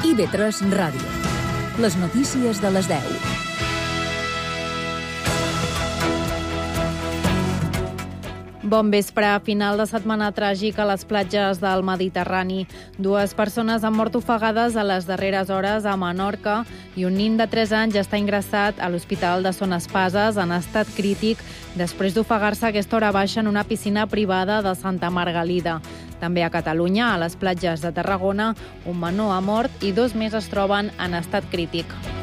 IB3 Ràdio. Les notícies de les 10. Bon vespre. Final de setmana tràgic a les platges del Mediterrani. 2 persones han mort ofegades a les darreres hores a Menorca i un nin de 3 anys està ingressat a l'Hospital de Son Espases en estat crític després d'ofegar-se a aquesta hora baixa en una piscina privada de Santa Margalida. També a Catalunya, a les platges de Tarragona, un menor ha mort i 2 més es troben en estat crític.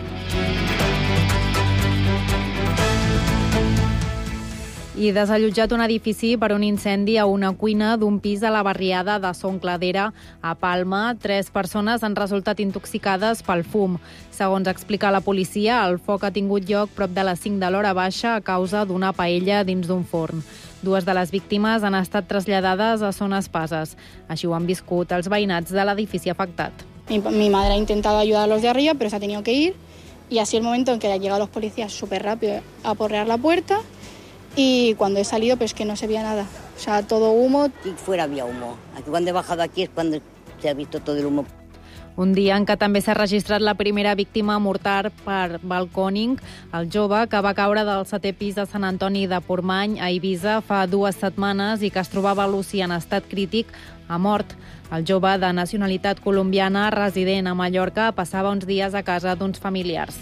I desallotjat un edifici per un incendi a una cuina d'un pis a la barriada de Son Cladera, a Palma. 3 persones han resultat intoxicades pel fum. Segons explica la policia, el foc ha tingut lloc prop de les 5 de l'hora baixa a causa d'una paella dins d'un forn. 2 de les víctimes han estat traslladades a Son Espases. Així ho han viscut els veïnats de l'edifici afectat. Mi madre ha intentado ayudar a los de arriba, pero se ha tenido que ir. Y así el momento en que han llegado los policías súper rápido a aporrear la puerta. Y cuando he salido, pues que no se veía nada. O sea, todo humo. Y fuera había humo. Aquí cuando he bajado aquí es cuando se ha visto todo el humo. Un dia en què també s'ha registrat la primera víctima mortal per balcòning, el jove que va caure del 7è pis de Sant Antoni de Portmany a Eivissa fa 2 setmanes i que es trobava a l'UCI en estat crític, ha mort. El jove de nacionalitat colombiana, resident a Mallorca, passava uns dies a casa d'uns familiars.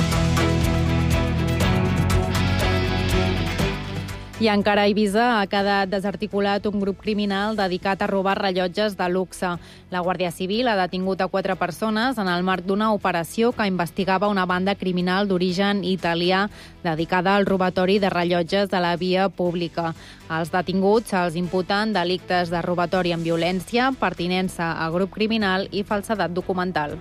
I encara a Eivissa ha quedat desarticulat un grup criminal dedicat a robar rellotges de luxe. La Guàrdia Civil ha detingut a 4 persones en el marc d'una operació que investigava una banda criminal d'origen italià dedicada al robatori de rellotges de la via pública. Els detinguts se'ls imputen delictes de robatori amb violència, pertinença a grup criminal i falsedat documental.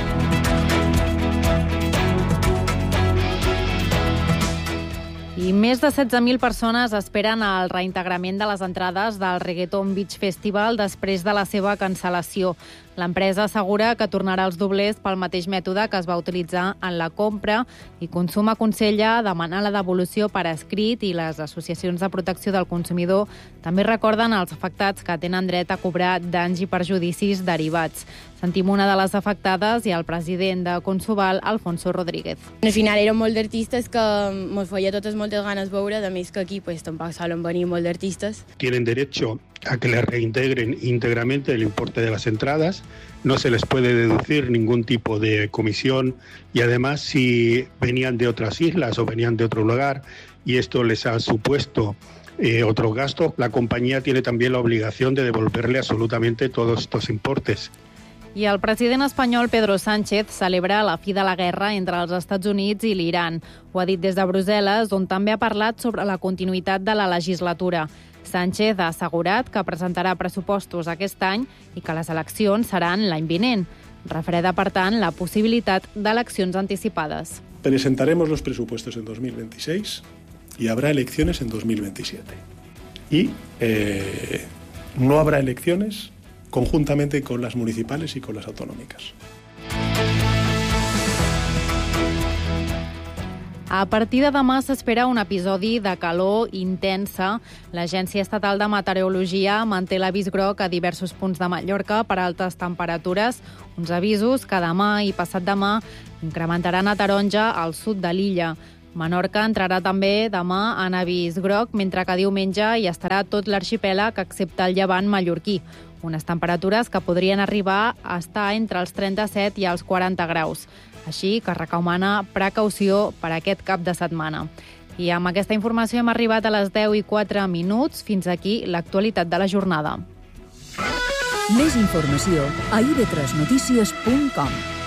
I més de 16.000 persones esperen el reintegrament de les entrades del Reggaeton Beach Festival després de la seva cancel·lació. L'empresa assegura que tornarà els doblers pel mateix mètode que es va utilitzar en la compra i Consum aconsella demanar la devolució per escrit i les associacions de protecció del consumidor també recorden als afectats que tenen dret a cobrar danys i perjudicis derivats. Sentim una de les afectades i el president de Consuval, Alfonso Rodríguez. Al final eren molt d'artistes que mos feia totes moltes ganes veure, a més que aquí pues, tampoc solen venir molt d'artistes. Tienen derecho a que les reintegren íntegramente el importe de las entradas, no se les puede deducir ningún tipo de comisión y además si venían de otras islas o venían de otro lugar y esto les ha supuesto otros gastos, la compañía tiene también la obligación de devolverle absolutamente todos estos importes. I el president espanyol Pedro Sánchez celebra la fi de la guerra entre els Estats Units i l'Iran. Ho ha dit des de Brussel·les, on també ha parlat sobre la continuïtat de la legislatura. Sánchez ha assegurat que presentarà pressupostos aquest any i que les eleccions seran l'any vinent. Refreda, per tant, la possibilitat d'eleccions anticipades. Presentaremos los presupuestos en 2026 y habrá elecciones en 2027. Y no habrá elecciones conjuntamente con las municipales y con las autonómicas. A partir de demà s'espera un episodi de calor intensa. L'Agència Estatal de Meteorologia manté l'avís groc a diversos punts de Mallorca per altes temperatures, uns avisos que demà i passat demà incrementaran a taronja al sud de l'illa. Menorca entrarà també demà en avís groc, mentre que diumenge hi estarà tot l'arxipèlag excepte el llevant mallorquí. Unes temperatures que podrien arribar a estar entre els 37 i els 40 graus. Així que recomana precaució per aquest cap de setmana. I amb aquesta informació hem arribat a les 10:04. Fins aquí l'actualitat de la jornada. Més informació a ib3notícies.com.